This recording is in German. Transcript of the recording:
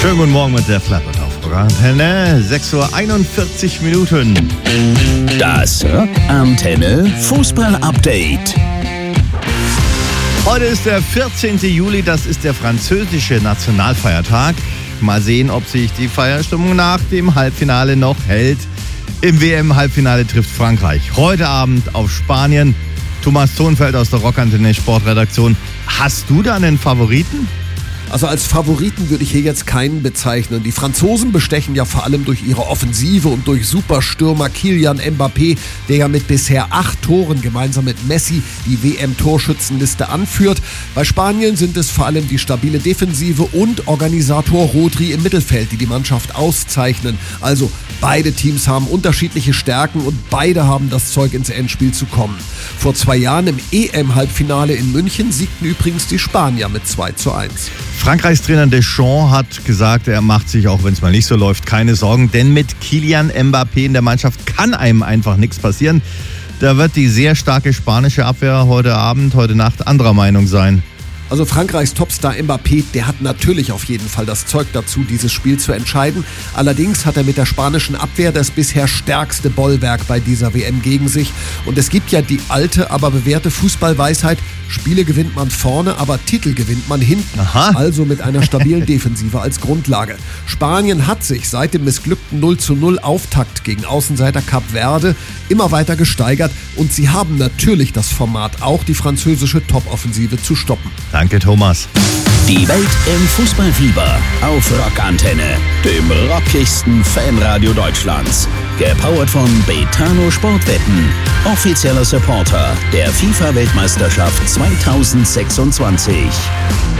Schönen guten Morgen mit der Flappert auf Rockantenne. 6:41 Minuten. Das Rockantenne Fußball-Update. Heute ist der 14. Juli, das ist der französische Nationalfeiertag. Mal sehen, ob sich die Feierstimmung nach dem Halbfinale noch hält. Im WM-Halbfinale trifft Frankreich heute Abend auf Spanien. Thomas Thonfeld aus der Rockantenne Sportredaktion. Hast du da einen Favoriten? Also als Favoriten würde ich hier jetzt keinen bezeichnen. Die Franzosen bestechen ja vor allem durch ihre Offensive und durch Superstürmer Kylian Mbappé, der ja mit bisher 8 Toren gemeinsam mit Messi die WM-Torschützenliste anführt. Bei Spanien sind es vor allem die stabile Defensive und Organisator Rodri im Mittelfeld, die die Mannschaft auszeichnen. Also beide Teams haben unterschiedliche Stärken und beide haben das Zeug, ins Endspiel zu kommen. Vor 2 Jahren im EM-Halbfinale in München siegten übrigens die Spanier mit 2:1. Frankreichs Trainer Deschamps hat gesagt, er macht sich, auch wenn es mal nicht so läuft, keine Sorgen, denn mit Kylian Mbappé in der Mannschaft kann einem einfach nichts passieren. Da wird die sehr starke spanische Abwehr heute Nacht anderer Meinung sein. Also Frankreichs Topstar Mbappé, der hat natürlich auf jeden Fall das Zeug dazu, dieses Spiel zu entscheiden. Allerdings hat er mit der spanischen Abwehr das bisher stärkste Bollwerk bei dieser WM gegen sich. Und es gibt ja die alte, aber bewährte Fußballweisheit: Spiele gewinnt man vorne, aber Titel gewinnt man hinten. Aha. Also mit einer stabilen Defensive als Grundlage. Spanien hat sich seit dem missglückten 0:0 Auftakt gegen Außenseiter Kap Verde immer weiter gesteigert. Und sie haben natürlich das Format, auch die französische Top-Offensive zu stoppen. Danke, Thomas. Die Welt im Fußballfieber auf Rockantenne, dem rockigsten Fanradio Deutschlands. Gepowert von Betano Sportwetten, offizieller Supporter der FIFA-Weltmeisterschaft 2026.